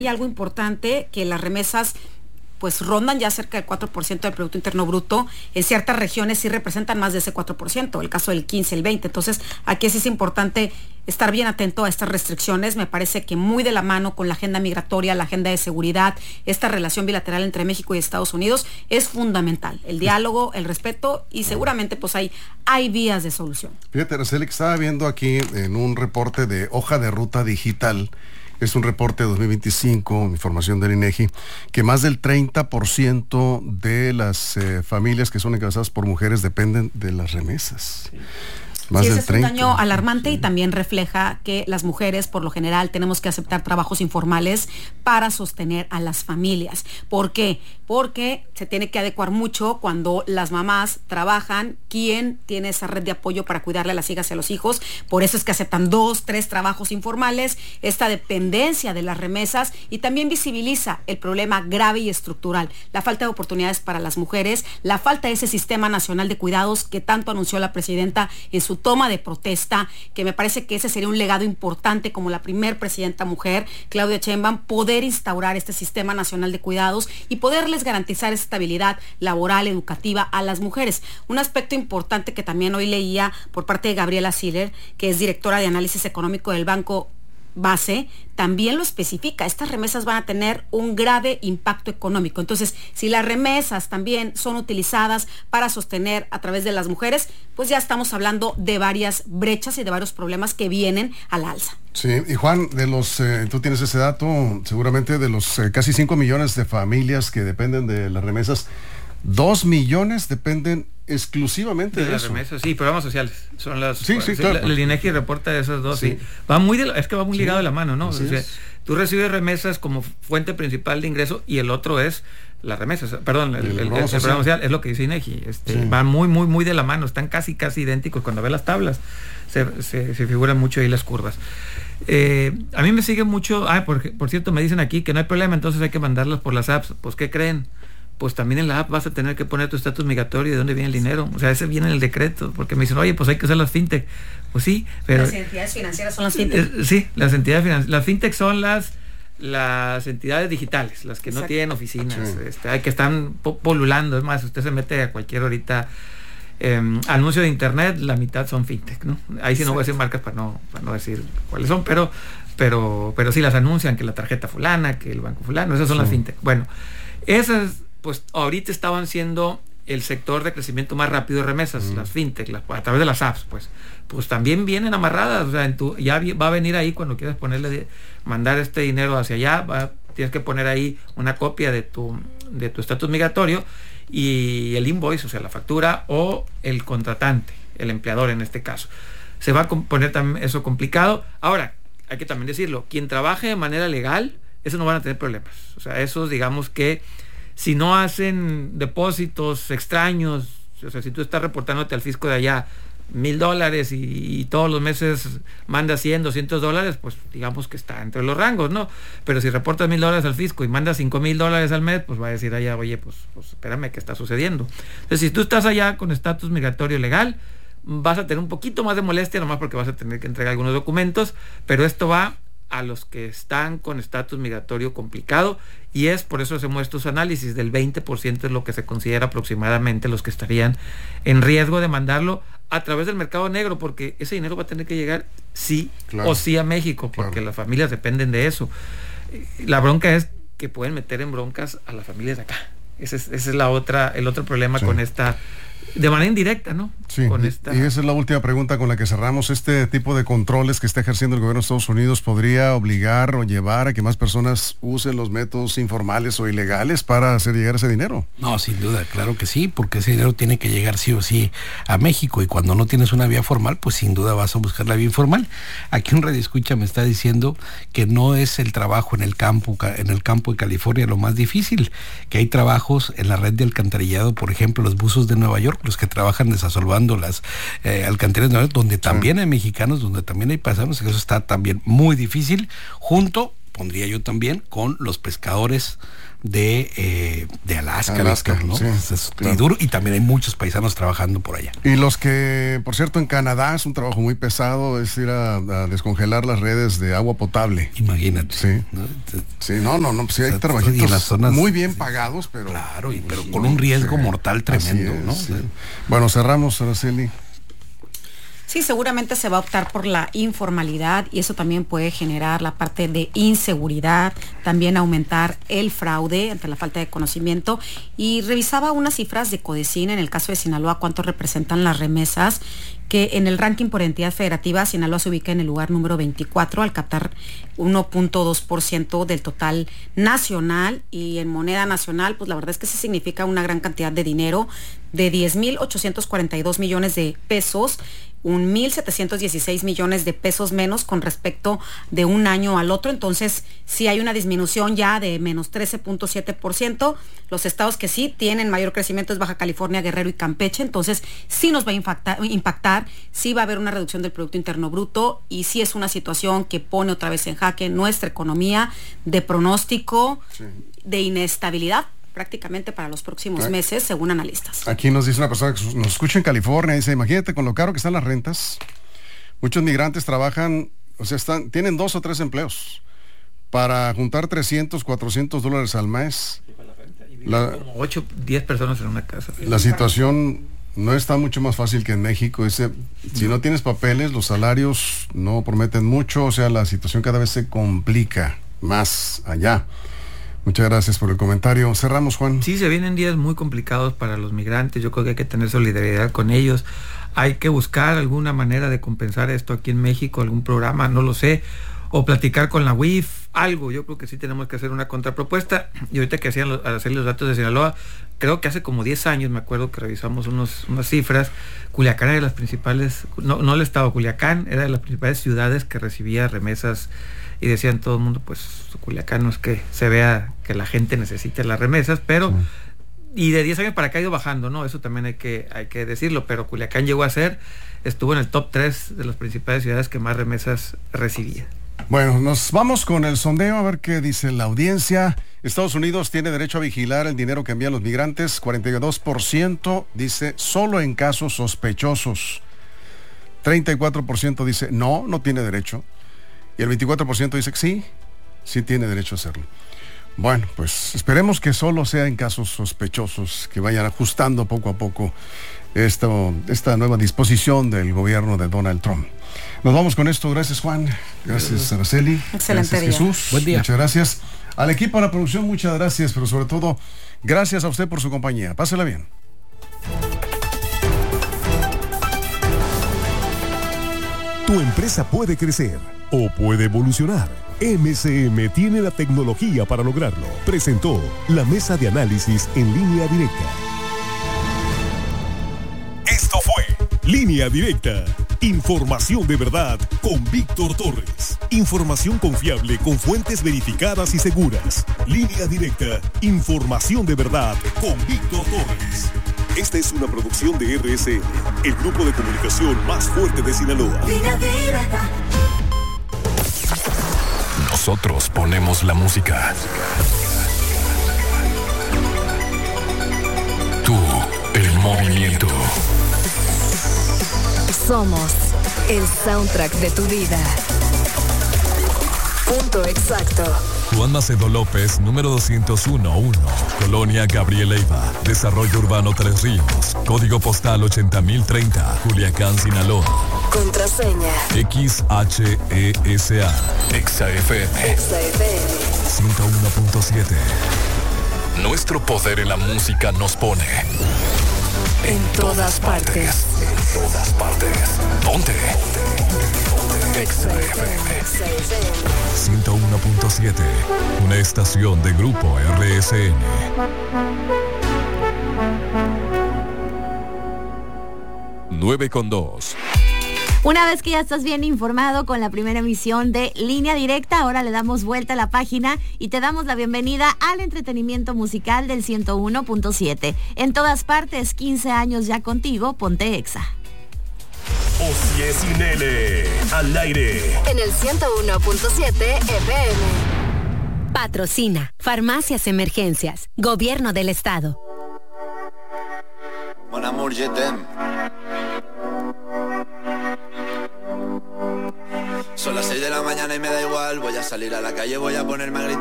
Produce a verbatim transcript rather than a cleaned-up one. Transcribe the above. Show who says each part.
Speaker 1: Hay algo importante, que las remesas pues rondan ya cerca del cuatro por ciento del Producto Interno Bruto. En ciertas regiones sí representan más de ese cuatro por ciento, el caso del quince, el veinte. Entonces, aquí sí es importante estar bien atento a estas restricciones. Me parece que muy de la mano con la agenda migratoria, la agenda de seguridad, esta relación bilateral entre México y Estados Unidos es fundamental. El diálogo, el respeto y seguramente pues hay, hay vías de solución.
Speaker 2: Fíjate, Araceli, que estaba viendo aquí en un reporte de Hoja de Ruta Digital. Es un reporte de dos mil veinticinco, información del INEGI, que más del treinta por ciento de las eh, familias que son encabezadas por mujeres dependen de las remesas.
Speaker 1: Sí.
Speaker 2: Más
Speaker 1: sí,
Speaker 2: del
Speaker 1: ese es un daño alarmante,
Speaker 2: sí.
Speaker 1: Y también refleja que las mujeres, por lo general, tenemos que aceptar trabajos informales para sostener a las familias. ¿Por qué? Porque se tiene que adecuar mucho cuando las mamás trabajan, quién tiene esa red de apoyo para cuidarle a las hijas y a los hijos. Por eso es que aceptan dos, tres trabajos informales, esta dependencia de las remesas, y también visibiliza el problema grave y estructural, la falta de oportunidades para las mujeres, la falta de ese sistema nacional de cuidados que tanto anunció la presidenta en su toma de protesta, que me parece que ese sería un legado importante como la primer presidenta mujer, Claudia Sheinbaum, poder instaurar este sistema nacional de cuidados y poderles garantizar estabilidad laboral, educativa a las mujeres. Un aspecto importante que también hoy leía por parte de Gabriela Siller, que es directora de análisis económico del Banco Base, también lo especifica. Estas remesas van a tener un grave impacto económico. Entonces, si las remesas también son utilizadas para sostener a través de las mujeres, pues ya estamos hablando de varias brechas y de varios problemas que vienen a la alza.
Speaker 2: Sí, y Juan, de los, eh, tú tienes ese dato, seguramente de los eh, casi cinco millones de familias que dependen de las remesas, dos millones dependen exclusivamente de, de las eso.
Speaker 3: remesas, sí, programas sociales son las.
Speaker 2: Sí, sí,
Speaker 3: sí,
Speaker 2: claro.
Speaker 3: El INEGI reporta esas dos, sí.
Speaker 2: sí.
Speaker 3: Va muy de, es que va muy ligado
Speaker 2: sí,
Speaker 3: de la mano, ¿no? O sea, tú recibes remesas como fuente principal de ingreso y el otro es las remesas, perdón, el, el, el, el, el programa social, es lo que dice INEGI. Este, sí. Van muy, muy, muy de la mano, están casi, casi idénticos. Cuando ves las tablas, se, se, se figuran mucho ahí las curvas. Eh, a mí me sigue mucho, ah, por, por cierto, me dicen aquí que no hay problema, entonces hay que mandarlas por las apps. Pues, ¿qué creen? Pues también en la app vas a tener que poner tu estatus migratorio y de dónde viene el dinero. O sea, ese viene en el decreto, porque me dicen, oye, pues hay que usar las fintech. Pues sí, pero...
Speaker 1: Las entidades financieras son las fintech.
Speaker 3: Eh, sí, las entidades financieras. Las fintech son las las entidades digitales, las que Exacto. no tienen oficinas, sí. este, que están polulando. Es más, usted se mete a cualquier ahorita eh, anuncio de internet, la mitad son fintech, ¿no? Ahí sí Exacto. no voy a decir marcas para no, para no decir cuáles son, pero, pero, pero sí las anuncian, que la tarjeta fulana, que el banco fulano, esas son sí. las fintech. Bueno, esas... pues ahorita estaban siendo el sector de crecimiento más rápido de remesas, mm. las fintech, las, a través de las apps, pues pues también vienen amarradas. O sea, en tu, ya vi, va a venir ahí cuando quieras ponerle, mandar este dinero hacia allá, va, tienes que poner ahí una copia de tu de tu estatus migratorio y el invoice, o sea, la factura, o el contratante, el empleador en este caso. Se va a poner también eso complicado. Ahora, hay que también decirlo, quien trabaje de manera legal, eso no van a tener problemas. O sea, esos, digamos que si no hacen depósitos extraños, o sea, si tú estás reportándote al fisco de allá mil dólares y, y todos los meses mandas cien, doscientos dólares, pues digamos que está entre los rangos, ¿no? Pero si reportas mil dólares al fisco y mandas cinco mil dólares al mes, pues va a decir allá, oye, pues, pues espérame, ¿qué está sucediendo? Entonces, si tú estás allá con estatus migratorio legal, vas a tener un poquito más de molestia, nomás porque vas a tener que entregar algunos documentos, pero esto va a los que están con estatus migratorio complicado, y es por eso hacemos estos análisis. Del veinte por ciento es lo que se considera aproximadamente los que estarían en riesgo de mandarlo a través del mercado negro, porque ese dinero va a tener que llegar sí claro. o sí a México, porque claro. las familias dependen de eso. La bronca es que pueden meter en broncas a las familias de acá. Ese es, ese es la otra, el otro problema sí. con esta, de manera indirecta, ¿no?
Speaker 2: Sí,
Speaker 3: con
Speaker 2: y,
Speaker 3: esta...
Speaker 2: y esa es la última pregunta con la que cerramos. ¿Este tipo de controles que está ejerciendo el gobierno de Estados Unidos podría obligar o llevar a que más personas usen los métodos informales o ilegales para hacer llegar ese dinero?
Speaker 4: No, sin duda, claro que sí, porque ese dinero tiene que llegar sí o sí a México, y cuando no tienes una vía formal, pues sin duda vas a buscar la vía informal. Aquí un radioescucha me está diciendo que no es el trabajo en el campo, en el campo de California lo más difícil, que hay trabajos en la red de alcantarillado, por ejemplo, los buzos de Nueva York, los que trabajan desasolvando las eh, alcantarillas de Nueva York, donde también sí. hay mexicanos, donde también hay paisanos, que eso está también muy difícil, junto pondría yo también, con los pescadores de, eh, de Alaska,
Speaker 2: Alaska,
Speaker 4: Víctor, ¿no?
Speaker 2: sí,
Speaker 4: es, es
Speaker 2: claro.
Speaker 4: muy duro, y también hay muchos paisanos trabajando por allá.
Speaker 2: Y los que, por cierto, en Canadá es un trabajo muy pesado, es ir a, a descongelar las redes de agua potable.
Speaker 4: Imagínate.
Speaker 2: Sí.
Speaker 4: ¿no?
Speaker 2: Sí, no, no, no, sí hay
Speaker 4: O sea,
Speaker 2: trabajitos
Speaker 4: y las zonas-
Speaker 2: muy bien pagados, pero...
Speaker 4: Claro, y, pero con un riesgo
Speaker 2: Sí,
Speaker 4: mortal tremendo,
Speaker 2: así es,
Speaker 4: ¿no?
Speaker 2: sí. Bueno, cerramos, Araceli.
Speaker 1: Sí, seguramente se va a optar por la informalidad y eso también puede generar la parte de inseguridad, también aumentar el fraude ante la falta de conocimiento. Y revisaba unas cifras de Codecin en el caso de Sinaloa, cuánto representan las remesas, que en el ranking por entidad federativa, Sinaloa se ubica en el lugar número veinticuatro al captar uno punto dos por ciento del total nacional, y en moneda nacional, pues la verdad es que sí significa una gran cantidad de dinero, de diez mil ochocientos cuarenta y dos millones de pesos, un mil setecientos dieciséis millones de pesos menos con respecto de un año al otro. Entonces sí hay una disminución ya de menos trece punto siete por ciento. Los estados que sí tienen mayor crecimiento es Baja California, Guerrero y Campeche. Entonces sí nos va a impactar, impactar, sí va a haber una reducción del Producto Interno Bruto, y sí es una situación que pone otra vez en jaque nuestra economía, de pronóstico, sí, de inestabilidad prácticamente para los próximos meses, según analistas.
Speaker 2: Aquí nos dice una persona que nos escucha en California, dice, imagínate con lo caro que están las rentas, muchos migrantes trabajan, o sea, están, tienen dos o tres empleos para juntar trescientos, cuatrocientos dólares al mes.
Speaker 3: La, como ocho, diez personas en una casa.
Speaker 2: La situación no está mucho más fácil que en México. Ese, si no tienes papeles, los salarios no prometen mucho, o sea, la situación cada vez se complica más allá. Muchas gracias por el comentario. Cerramos, Juan.
Speaker 3: Sí, se vienen días muy complicados para los migrantes. Yo creo que hay que tener solidaridad con ellos. Hay que buscar alguna manera de compensar esto aquí en México, algún programa, no lo sé, o platicar con la U I F, algo. Yo creo que sí tenemos que hacer una contrapropuesta. Y ahorita que hacían los, al hacer los datos de Sinaloa, creo que hace como diez años, me acuerdo que revisamos unos, unas cifras. Culiacán era de las principales, no, no el estado, Culiacán era de las principales ciudades que recibía remesas, y decían todo el mundo, pues Culiacán no es que se vea que la gente necesite las remesas, pero sí. Y de diez años para acá ha ido bajando, ¿no? Eso también hay que, hay que decirlo, pero Culiacán llegó a ser, estuvo en el top tres de las principales ciudades que más remesas recibía.
Speaker 2: Bueno, nos vamos con el sondeo a ver qué dice la audiencia. Estados Unidos tiene derecho a vigilar el dinero que envían los migrantes. cuarenta y dos por ciento dice solo en casos sospechosos. treinta y cuatro por ciento dice no, no tiene derecho. Y el veinticuatro por ciento dice que sí, sí tiene derecho a hacerlo. Bueno, pues esperemos que solo sea en casos sospechosos, que vayan ajustando poco a poco esto, esta nueva disposición del gobierno de Donald Trump. Nos vamos con esto. Gracias, Juan. Gracias, Araceli.
Speaker 1: Excelente
Speaker 2: gracias,
Speaker 1: día.
Speaker 2: Jesús.
Speaker 4: Buen día.
Speaker 2: Muchas gracias. Al equipo de la producción, muchas gracias, pero sobre todo, gracias a usted por su compañía. Pásela bien.
Speaker 5: Tu empresa puede crecer o puede evolucionar. M C M tiene la tecnología para lograrlo. Presentó la mesa de análisis en Línea Directa. Esto fue Línea Directa. Información de verdad con Víctor Torres. Información confiable con fuentes verificadas y seguras. Línea Directa. Información de verdad con Víctor Torres. Esta es una producción de R S N, el grupo de comunicación más fuerte de Sinaloa. Línea Directa.
Speaker 6: Nosotros ponemos la música. Tú, el movimiento.
Speaker 7: Somos el soundtrack de tu vida. Punto exacto.
Speaker 6: Juan Macedo López, número doscientos uno uno, Colonia Gabriel Leiva, Desarrollo Urbano Tres Ríos, Código Postal ochenta mil treinta, Culiacán, Sinaloa.
Speaker 7: Contraseña
Speaker 6: X H E S A. Exa F M.
Speaker 7: Exa F M
Speaker 6: ciento uno punto siete. Nuestro poder en la música nos pone
Speaker 7: en, en todas, todas partes. partes.
Speaker 6: En todas partes. Ponte. Exa F M ciento uno punto siete. Una estación de Grupo R S N. nueve con dos.
Speaker 8: Una vez que ya estás bien informado con la primera emisión de Línea Directa, ahora le damos vuelta a la página y te damos la bienvenida al entretenimiento musical del ciento uno punto siete. En todas partes, quince años ya contigo, ponte Exa.
Speaker 5: Osié Sinele, al aire.
Speaker 7: En el ciento uno punto siete F M.
Speaker 9: Patrocina Farmacias Emergencias, Gobierno del Estado.
Speaker 10: Mon amour, je t'aime. Son las seis de la mañana y me da igual. Voy a salir a la calle, voy a ponerme a gritar.